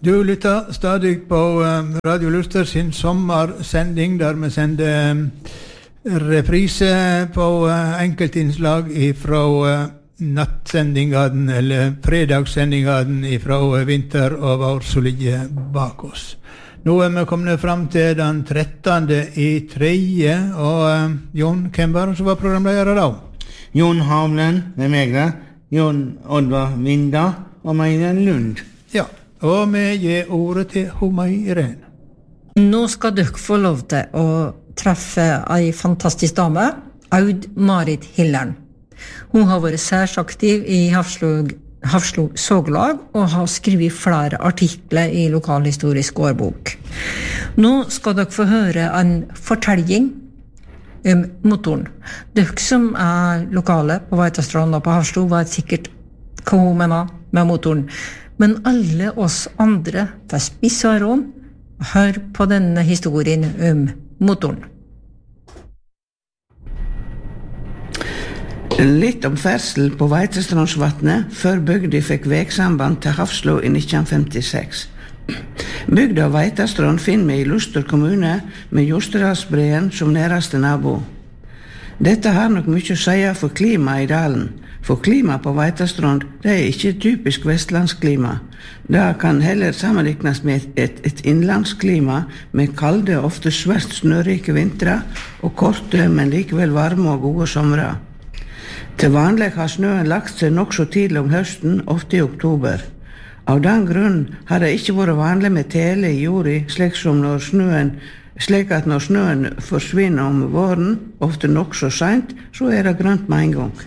Du lytter stadig på Radio Luster sin sommersending, der vi sender reprise på enkeltinnslag fra nattsendingene, eller fredagssendingene fra vinter og vår som ligger bak oss. Nå vi kommet frem til den 13. i 3. Og Jon, hvem var det som var programleder da? Jon Havlen, det meg da. Jon Oddvar Vinda og Meiren Lund. Ja, og vi gir ordet til Meiren. Nå skal dere få lov til å treffe en fantastisk dame, Aud Marit Hillern. Hun har vært særs aktiv i Hafslo Såglag og har skrevet flere artikler i lokalhistorisk årbok. Nå skal dere få høre en fortelling om motoren. Dere som lokale på Veitastrand og på Hafslo vet sikkert hva hun mener med motoren. Men alle oss andre får spisse øron og hør på denne historien om motoren. Litt om ferdsel på Veitastrandsvatnet før bygda fikk veksamband til Hafslo i 1956. Bygda Veitastrand finner vi i Luster kommune med Jostedalsbreen som nærmeste nabo. Dette har nok mye å si for klimaet i dalen, for klima på Veitastrand det ikke typisk vestlandsklima. Det kan heller sammenlignes med et innlandsklima med kalde, ofte svært snørike vintre og korte, men likevel varme og gode somre. Til vanlig har snøen lagt seg nok så tidlig om høsten, ofte i oktober. Av den grunn har det ikke vært vanlig med tele i jorda, slik at når snøen forsvinner om våren, ofte nok så sent, så det grønt med en gang.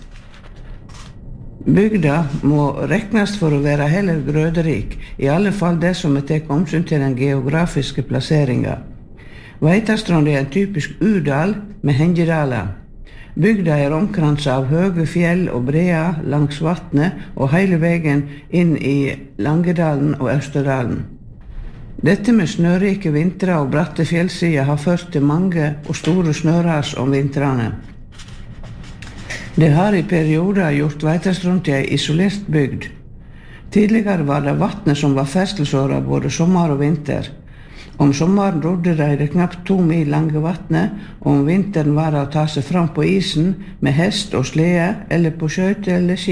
Bygda må reknes for å være heller grøderik, i alle fall det som tar omsyn til den geografiske plasseringen. Veitastrand en typisk udal med hengedaler. Bygda omkranset av høye fjell og breer langs vattnet og hele veien inn i Langedalen og Østerdalen. Dette med snørike vintre og bratte fjellsider har ført til mange og store snøras om vintrene. Det har i perioder gjort Veitastrand til en isolert bygd. Tidligere var det vattnet som var ferdselsåra både sommer og vinter. Om sommeren rodde det knapt 2 mil lange vattnet, og om vinteren var det å ta seg fram på isen med hest og slede, eller på skøyter eller ski.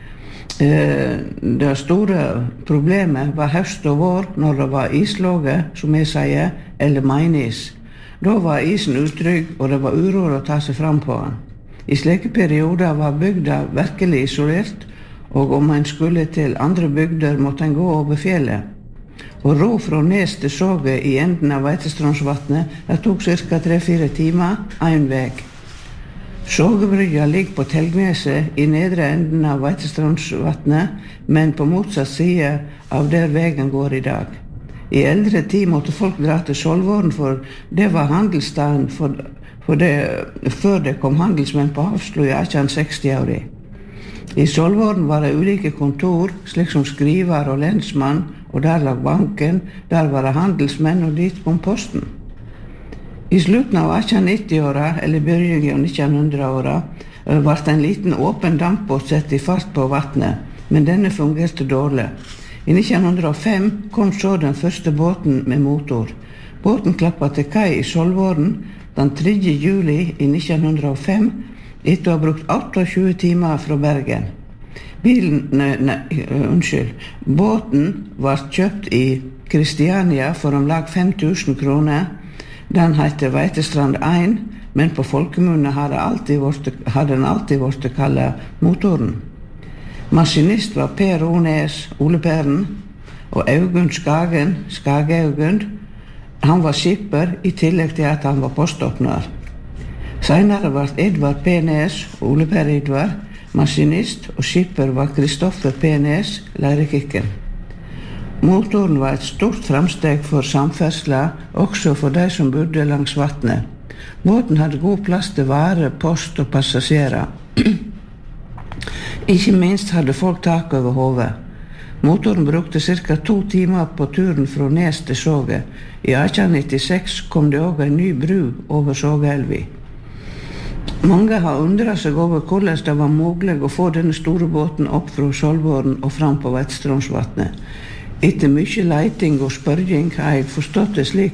Det store problemet var høst og vår når det var islåge, som jeg sier, eller meinis. Da var isen utrygg, og det var uro å ta seg fram på den. I slike perioder var bygda virkelig isolert, og om en skulle til andre bygder måtte en gå over fjellet. Og ro fra Nes til Såge i enden av Veitastrandsvatnet, det tok ca. 3-4 timer, en vei. Sågebrygga ligger på Telgneset i nedre enden av Veitastrandsvatnet, men på motsatt side av der veien går i dag. I eldre tid måtte folk dra til Solvåren, for det var handelsstaden før det kom handelsmenn på Hafslo i 1860-åra. I Solvåren var det ulike kontor, slik som skriver og lensmann, og der lag banken, der var det handelsmenn, og dit kom posten. I slutten av 1890-åra, eller begynnelsen av 1900-åra, ble en liten åpen dampbåt sett i fart på vattnet, men denne fungerte dårlig. I 1905 kom så den første båten med motor. Båten klappet til kai i Solvåren den 3. juli i 1905, etter å ha brukt 28 timer fra Bergen. Båten var kjøpt i Kristiania for om lag 5.000 kroner. Den heter Veitastrand 1, men på folkemunne har den alltid vært kallet motoren. Maskinist var Per Ones, Ole Peren, og Augund Skagen, Skageaugund. Han var skipper i tillegg til at han var poståpner. Senere var Edvard P. Nes, Ole Per Edvard, maskinist, og skipper var Kristoffer P. Nes, lærekikken. Motoren var et stort framsteg for samferdsla, også for de som bodde langs vattnet. Båten hadde god plass til vare, post og passasjerer. Ikke minst hadde folk tak over hodet. Motoren brukte ca. 2 timer på turen fra Nes til Såge. I 1896 kom det også en ny bru over Sågeelvi. Mange har undret seg over hvordan det var mulig å få denne store båten opp fra Solvåren og fram på Veitastrandsvatnet. Etter mye leiting og spørjing har jeg forstått det slik